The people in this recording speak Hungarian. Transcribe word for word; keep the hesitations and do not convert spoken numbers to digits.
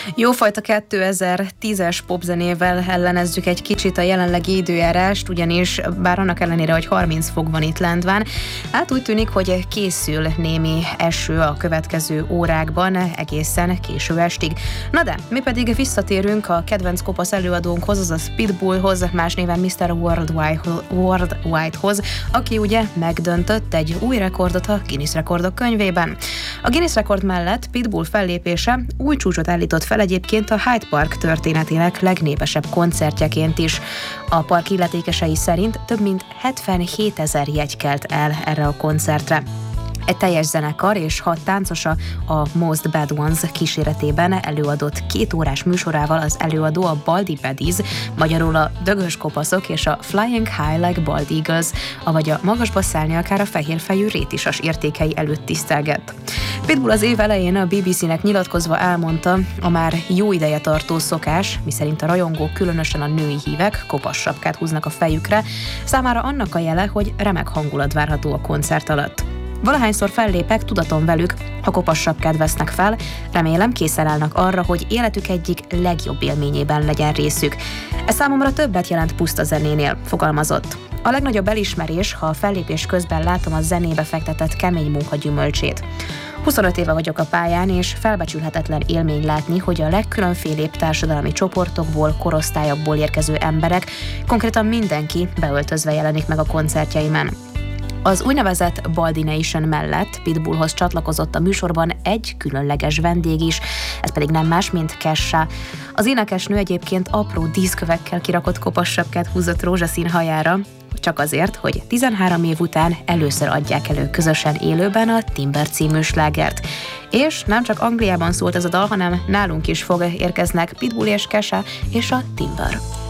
Jófajta kétezer-tízes popzenével ellenezzük egy kicsit a jelenlegi időjárást, ugyanis bár annak ellenére, hogy harminc fok van itt lendván, hát úgy tűnik, hogy készül némi eső a következő órákban, egészen késő estig. Na de, mi pedig visszatérünk a kedvenc kopasz előadónkhoz, azaz Pitbullhoz, más néven miszter Worldwide-hoz, aki ugye megdöntött egy új rekordot a Guinness rekordok könyvében. A Guinness rekord mellett Pitbull fellépése új csúcsot állított fel egyébként a Hyde Park történetének legnépesebb koncertjeként is. A park illetékesei szerint több mint hetvenhétezer jegy kelt el erre a koncertre. Egy teljes zenekar és hat táncosa a Most Bad Ones kíséretében előadott két órás műsorával az előadó a Baldy Baddies, magyarul a Dögös kopaszok és a Flying High Like Bald Eagles, avagy a magasba szállni akár a fehérfejű rétisas értékei előtt tisztelgett. Pitbull az év elején a bé bé cé-nek nyilatkozva elmondta, a már jó ideje tartó szokás, miszerint a rajongók, különösen a női hívek kopasz sapkát húznak a fejükre, számára annak a jele, hogy remek hangulat várható a koncert alatt. Valahányszor fellépek, tudatom velük, ha kopasz sapkát vesznek fel, remélem készen állnak arra, hogy életük egyik legjobb élményében legyen részük. Ez számomra többet jelent puszta zenénél, fogalmazott. A legnagyobb elismerés, ha a fellépés közben látom a zenébe fektetett kemény munka gyümölcsét. huszonöt éve vagyok a pályán, és felbecsülhetetlen élmény látni, hogy a legkülönfélébb társadalmi csoportokból, korosztályokból érkező emberek, konkrétan mindenki beöltözve jelenik meg a koncertjeimen. Az úgynevezett Baldy Nation mellett Pitbullhoz csatlakozott a műsorban egy különleges vendég is, ez pedig nem más, mint Kesha. Az énekesnő egyébként apró díszkövekkel kirakott kopasz sapkát húzott rózsaszín hajára, csak azért, hogy tizenhárom év után először adják elő közösen élőben a Timber című slágert. És nem csak Angliában szólt ez a dal, hanem nálunk is fog érkeznek Pitbull és Kesha és a Timber.